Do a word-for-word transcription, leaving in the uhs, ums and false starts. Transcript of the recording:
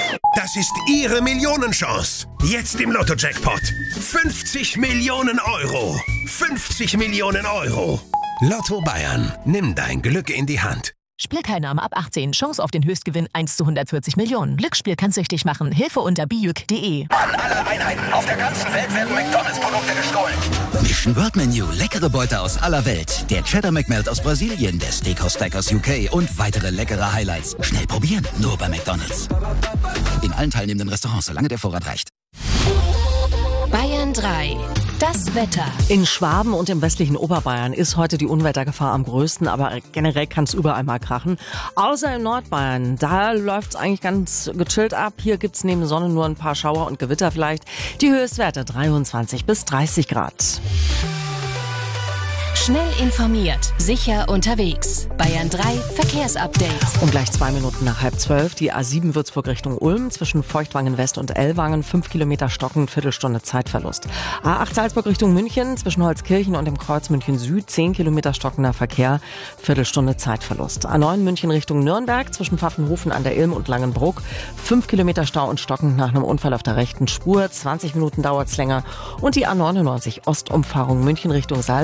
Das ist Ihre Millionenchance. Jetzt im Lotto-Jackpot. fünfzig Millionen Euro. fünfzig Millionen Euro. Lotto Bayern. Nimm dein Glück in die Hand. Spielteilnahme ab achtzehn. Chance auf den Höchstgewinn eins zu hundertvierzig Millionen. Glücksspiel kann süchtig machen. Hilfe unter bijuk punkt de. An alle Einheiten auf der ganzen Welt werden McDonalds-Produkte gestohlen. Mission World Menu. Leckere Beute aus aller Welt. Der Cheddar McMelt aus Brasilien, der Steakhouse Stack aus U K und weitere leckere Highlights. Schnell probieren. Nur bei McDonalds. In allen teilnehmenden Restaurants, solange der Vorrat reicht. Bayern drei. Das Wetter. In Schwaben und im westlichen Oberbayern ist heute die Unwettergefahr am größten, aber generell kann es überall mal krachen. Außer in Nordbayern, da läuft es eigentlich ganz gechillt ab. Hier gibt es neben Sonne nur ein paar Schauer und Gewitter vielleicht. Die Höchstwerte dreiundzwanzig bis dreißig Grad. Schnell informiert, sicher unterwegs. Bayern drei Verkehrsupdate. Um gleich zwei Minuten nach halb zwölf, die A sieben Würzburg Richtung Ulm, zwischen Feuchtwangen West und Ellwangen, fünf Kilometer Stocken, Viertelstunde Zeitverlust. A acht Salzburg Richtung München, zwischen Holzkirchen und dem Kreuz München Süd, zehn Kilometer stockender Verkehr, Viertelstunde Zeitverlust. A neun München Richtung Nürnberg, zwischen Pfaffenhofen an der Ilm und Langenbruck, fünf Kilometer Stau und stockend nach einem Unfall auf der rechten Spur, zwanzig Minuten dauert's länger. Und die A neunundneunzig Ostumfahrung München Richtung Salzburg,